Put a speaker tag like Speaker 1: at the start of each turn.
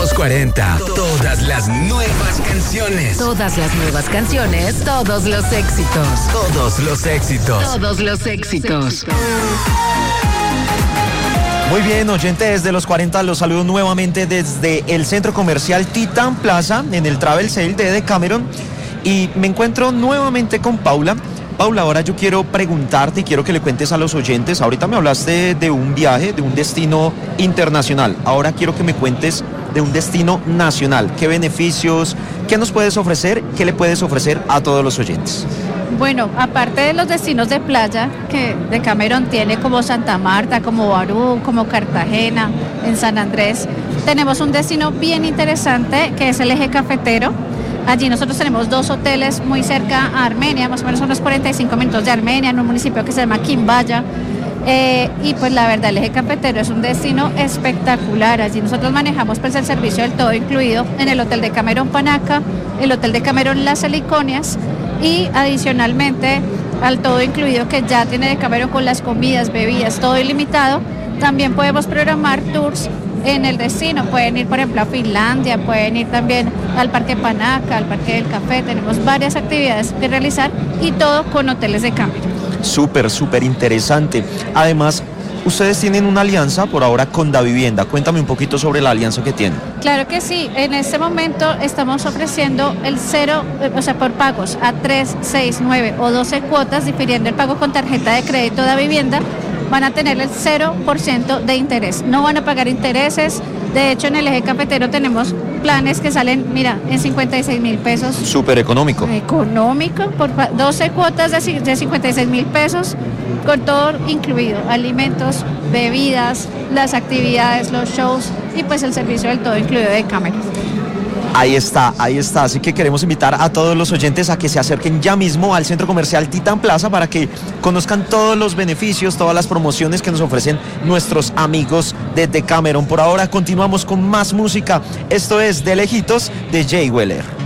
Speaker 1: Los 40. Todas las nuevas canciones.
Speaker 2: Todas las nuevas canciones, todos los éxitos.
Speaker 1: Todos los éxitos.
Speaker 2: Todos los éxitos.
Speaker 3: Muy bien, oyentes de los 40, los saludo nuevamente desde el centro comercial Titan Plaza, en el Travel Sale de Decameron, y me encuentro nuevamente con Paula. Paula, ahora yo quiero preguntarte y quiero que le cuentes a los oyentes. Ahorita me hablaste de un viaje, de un destino internacional. Ahora quiero que me cuentes de un destino nacional. ¿Qué beneficios, qué nos puedes ofrecer, qué le puedes ofrecer a todos los oyentes?
Speaker 4: Bueno, aparte de los destinos de playa que Decameron tiene, como Santa Marta, como Barú, como Cartagena, en San Andrés, tenemos un destino bien interesante que es el Eje Cafetero. Allí nosotros tenemos 2 hoteles muy cerca a Armenia, más o menos unos 45 minutos de Armenia, en un municipio que se llama Quimbaya. Y pues la verdad, el Eje Cafetero es un destino espectacular. Allí nosotros manejamos pues el servicio del todo incluido en el Hotel Decameron Panaca, el Hotel Decameron Las Heliconias, y adicionalmente al todo incluido que ya tiene Decameron con las comidas, bebidas, todo ilimitado, también podemos programar tours en el destino. Pueden ir, por ejemplo, a Finlandia, pueden ir también al Parque Panaca, al Parque del Café. Tenemos varias actividades que realizar y todo con hoteles Decameron.
Speaker 3: Súper interesante. Además, ustedes tienen una alianza por ahora con Davivienda. Cuéntame un poquito sobre la alianza que tienen.
Speaker 4: Claro que sí. En este momento estamos ofreciendo el 0, o sea, por pagos a 3, 6, 9 o 12 cuotas, difiriendo el pago con tarjeta de crédito Davivienda, van a tener el 0% de interés. No van a pagar intereses. De hecho, en el Eje Cafetero tenemos planes que salen, mira, en 56,000 pesos.
Speaker 3: Súper económico.
Speaker 4: Económico, por 12 cuotas de 56,000 pesos, con todo incluido, alimentos, bebidas, las actividades, los shows y pues el servicio del todo incluido de Decameron.
Speaker 3: Ahí está. Así que queremos invitar a todos los oyentes a que se acerquen ya mismo al centro comercial Titan Plaza para que conozcan todos los beneficios, todas las promociones que nos ofrecen nuestros amigos de Decameron. Por ahora continuamos con más música. Esto es De Lejitos, de Jay Weller.